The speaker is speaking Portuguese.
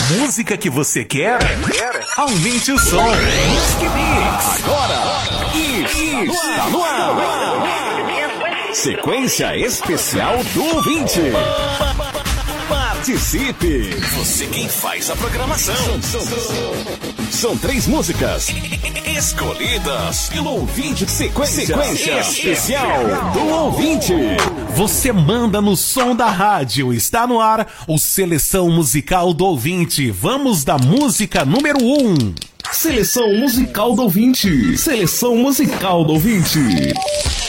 música que você quer? Aumente o som. Music Mix. Agora, está no ar. Sequência especial do ouvinte. Participe! Você quem faz a programação. São 3 músicas escolhidas pelo ouvinte. Sequência especial do ouvinte. Você manda no som da rádio. Está no ar o Seleção Musical do Ouvinte. Vamos da música número 1. Seleção Musical do Ouvinte. Seleção Musical do Ouvinte.